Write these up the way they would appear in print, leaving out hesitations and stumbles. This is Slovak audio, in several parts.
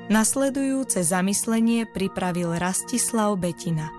Nasledujúce zamyslenie pripravil Rastislav Betina.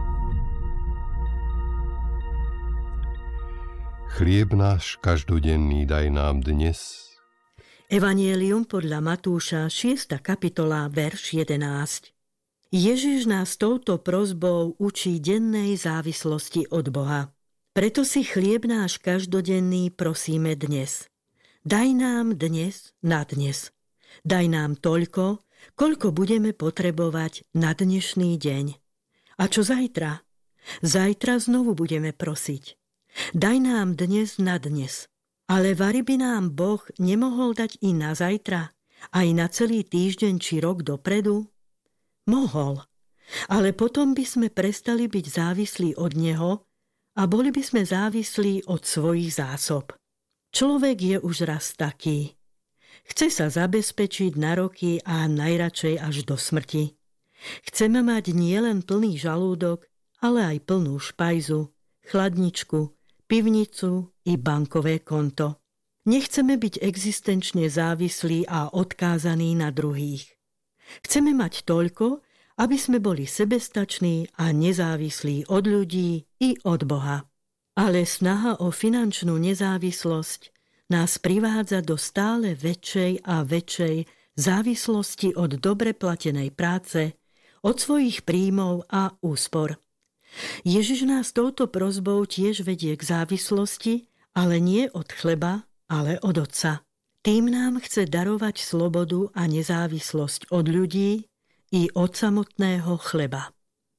Chlieb náš každodenný daj nám dnes. Evanjelium podľa Matúša, 6. kapitola, verš 11. Ježiš nás touto prosbou učí dennej závislosti od Boha. Preto si chlieb náš každodenný prosíme dnes. Daj nám dnes na dnes. Daj nám toľko, koľko budeme potrebovať na dnešný deň. A čo zajtra? Zajtra znovu budeme prosiť. Daj nám dnes na dnes. Ale vari by nám Boh nemohol dať i na zajtra, aj na celý týždeň či rok dopredu? Mohol. Ale potom by sme prestali byť závislí od Neho a boli by sme závislí od svojich zásob. Človek je už raz taký. Chce sa zabezpečiť na roky a najradšej až do smrti. Chceme mať nielen plný žalúdok, ale aj plnú špajzu, chladničku, pivnicu i bankové konto. Nechceme byť existenčne závislí a odkázaní na druhých. Chceme mať toľko, aby sme boli sebestační a nezávislí od ľudí i od Boha. Ale snaha o finančnú nezávislosť nás privádza do stále väčšej a väčšej závislosti od dobre platenej práce, od svojich príjmov a úspor. Ježiš nás touto prosbou tiež vedie k závislosti, ale nie od chleba, ale od Otca. Tým nám chce darovať slobodu a nezávislosť od ľudí i od samotného chleba.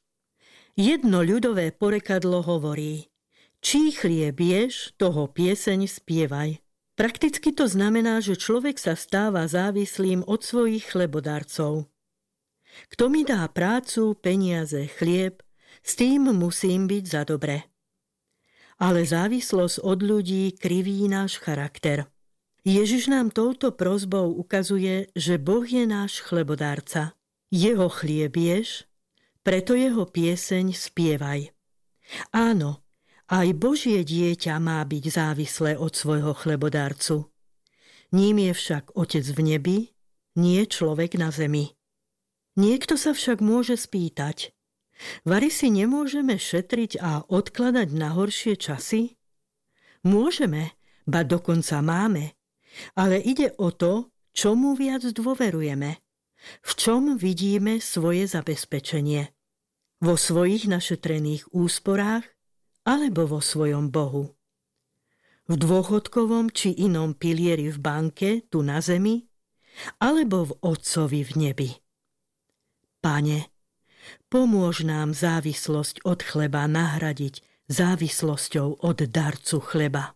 Jedno ľudové porekadlo hovorí: čí chlieb ješ, toho pieseň spievaj. Prakticky to znamená, že človek sa stáva závislým od svojich chlebodarcov. Kto mi dá prácu, peniaze, chlieb, s tým musím byť za dobre. Ale závislosť od ľudí kriví náš charakter. Ježiš nám touto prosbou ukazuje, že Boh je náš chlebodárca. Jeho chlieb ješ, preto jeho pieseň spievaj. Áno, aj Božie dieťa má byť závislé od svojho chlebodárcu. Ním je však Otec v nebi, nie človek na zemi. Niekto sa však môže spýtať: vari si nemôžeme šetriť a odkladať na horšie časy? Môžeme, ba dokonca máme, ale ide o to, čomu viac dôverujeme, v čom vidíme svoje zabezpečenie. Vo svojich našetrených úsporách alebo vo svojom Bohu. V dôchodkovom či inom pilieri v banke, tu na zemi, alebo v Otcovi v nebi. Pane, pomôž nám závislosť od chleba nahradiť závislosťou od darcu chleba.